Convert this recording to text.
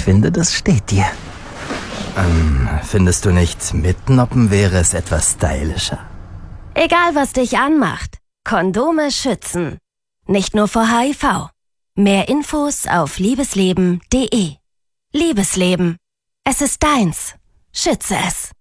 finde, das steht dir. Findest du nicht, mitnoppen wäre es etwas stylischer? Egal, was dich anmacht. Kondome schützen. Nicht nur vor HIV. Mehr Infos auf liebesleben.de. Liebesleben. Es ist deins. Schütze es.